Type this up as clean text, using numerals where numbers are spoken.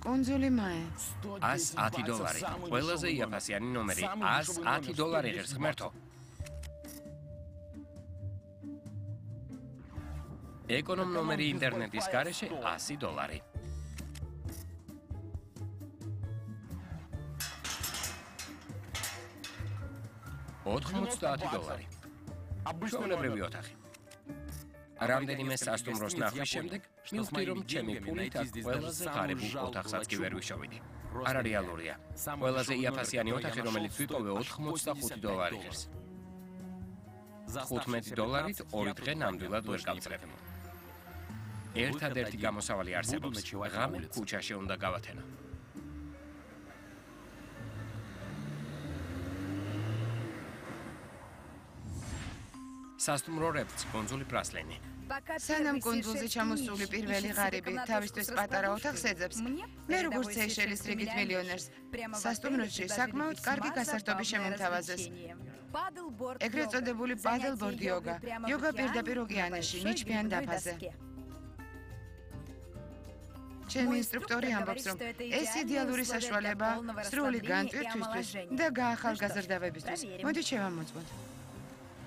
კუნძული მაე. $110. ყველაზე იაფასიანი ნომერი. $110 ღირს ღმერთო. ეკონომ ნომერი ინტერნეტის გარეშე $100. $90. ჩვეულებრივი ოთახი. რამდენიმე სასტუმროს ნახვის შემდეგ მივხვდი, რომ ჩემი ფულით აქ ყველაზე ღარიბულ ოთახსაც კი ვერ ვიშოვიდი. არარეალურია. ყველაზე იაფასიანი ოთახი, რომელიც ვიპოვე $85 ღირს. $15 ორი დღე ნამდვილად ვერ გავწრებ. ერთადერთი გამოსავალი არსებობს. ღამე ქუჩაში უნდა გავათენო. სასტუმრო რეფც, კუნძული პრასლენი. სანამ კუნძულზე ჩამოსული პირველი ღარიბი თავისთვის პატარა ოთახს ეძებს, მე როგორც სეიშელის რიგით მილიონერს, სასტუმროში საკმაოდ კარგი გასართობი შემომთავაზეს. ეგრეთ წოდებული პადელბორდ იოგა, იოგა პირდაპირ ოკეანეში, ნიჩბიან დაფაზე. ჩემი ინსტრუქტორი ამბობს, რომ ეს იდეალური საშუალებაა სრული განტვირთვისთვის და გაახალგაზრდავებისთვის. მოდით შევამოწმოთ.